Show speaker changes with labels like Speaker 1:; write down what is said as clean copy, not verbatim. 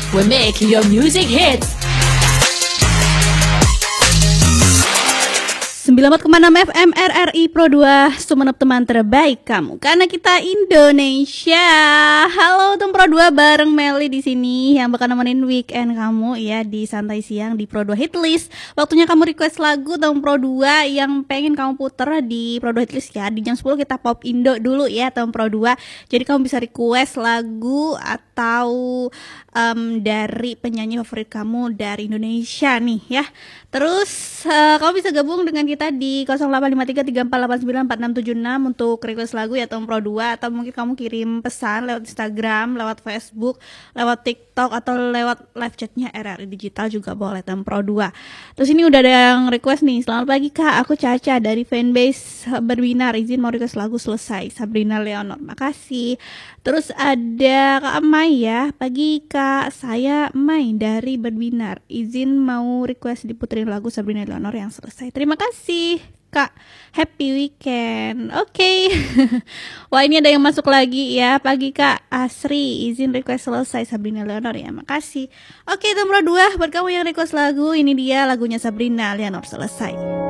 Speaker 1: We make your music hits.
Speaker 2: 94,6 FM RRI Pro 2, Sumenep teman terbaik kamu. Karena kita Indonesia. Halo teman Pro 2, bareng Meli di sini yang bakal nemenin weekend kamu ya di santai siang di Pro 2 Hitlist. Waktunya kamu request lagu teman Pro 2 yang pengen kamu puter di Pro 2 Hitlist ya. Di jam 10 kita pop Indo dulu ya teman Pro 2. Jadi kamu bisa request lagu atau dari penyanyi favorit kamu dari Indonesia nih ya. Terus kamu bisa gabung dengan kita di 085334894676 untuk request lagu ya Tom Pro 2, atau mungkin kamu kirim pesan lewat Instagram, lewat Facebook, lewat TikTok, atau lewat live chatnya RRI Digital juga boleh Tom Pro 2. Terus ini udah ada yang request nih. Selamat pagi Kak, aku Caca dari fanbase Berbinar, izin mau request lagu Selesai, Sabrina Leonor. Makasih. Terus ada Kak Mai ya. Pagi Kak, saya Mai dari Berbinar, izin mau request diputerin lagu Sabrina Leonor yang Selesai. Terima kasih Kak, happy weekend. Oke. Wah, ini ada yang masuk lagi ya. Pagi Kak Asri, izin request Selesai Sabrina Leonor ya. Makasih. Oke, nomor 2 buat kamu yang request lagu, ini dia lagunya Sabrina Leonor Selesai.